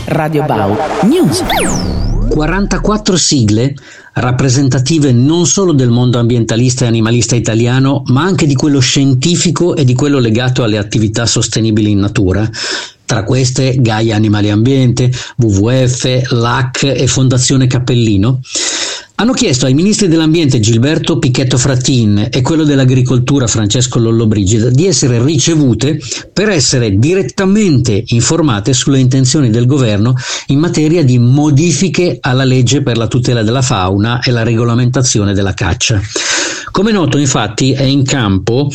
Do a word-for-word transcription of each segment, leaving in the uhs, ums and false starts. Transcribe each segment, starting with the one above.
Radio Bau News. quarantaquattro sigle rappresentative non solo del mondo ambientalista e animalista italiano, ma anche di quello scientifico e di quello legato alle attività sostenibili in natura. Tra queste Gaia Animali e Ambiente, W W F, L A C e Fondazione Cappellino hanno chiesto ai ministri dell'ambiente Gilberto Pichetto Fratin e quello dell'agricoltura Francesco Lollobrigida di essere ricevute per essere direttamente informate sulle intenzioni del governo in materia di modifiche alla legge per la tutela della fauna e la regolamentazione della caccia. Come noto, infatti, è in campo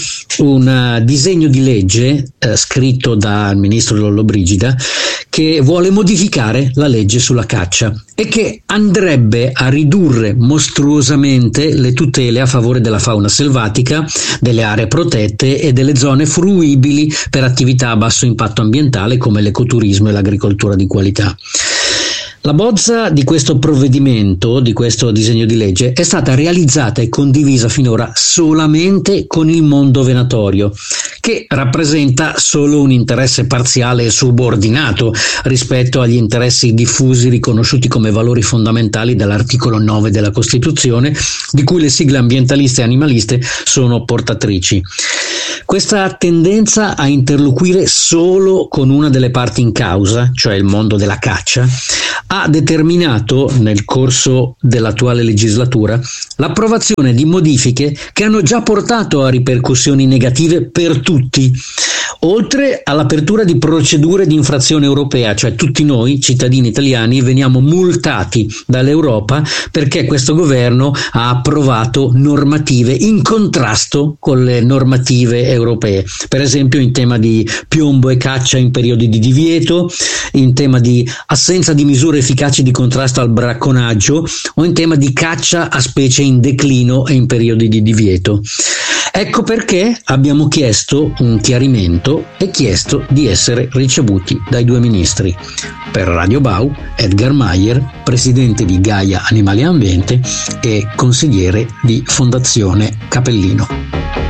un disegno di legge eh, scritto dal ministro Lollobrigida che vuole modificare la legge sulla caccia e che andrebbe a ridurre mostruosamente le tutele a favore della fauna selvatica, delle aree protette e delle zone fruibili per attività a basso impatto ambientale come l'ecoturismo e l'agricoltura di qualità. La bozza di questo provvedimento, di questo disegno di legge, è stata realizzata e condivisa finora solamente con il mondo venatorio, che rappresenta solo un interesse parziale e subordinato rispetto agli interessi diffusi riconosciuti come valori fondamentali dall'articolo nove della Costituzione, di cui le sigle ambientaliste e animaliste sono portatrici. Questa tendenza a interloquire solo con una delle parti in causa, cioè il mondo della caccia, ha determinato nel corso dell'attuale legislatura l'approvazione di modifiche che hanno già portato a ripercussioni negative per tutti, oltre all'apertura di procedure di infrazione europea, cioè tutti noi cittadini italiani veniamo multati dall'Europa perché questo governo ha approvato normative in contrasto con le normative europee, per esempio in tema di piombo e caccia in periodi di divieto, in tema di assenza di misure efficaci di contrasto al bracconaggio o in tema di caccia a specie in declino e in periodi di divieto. Ecco perché abbiamo chiesto un chiarimento e chiesto di essere ricevuti dai due ministri. Per Radio Bau, Edgar Maier, presidente di Gaia Animali e Ambiente e consigliere di Fondazione Cappellino.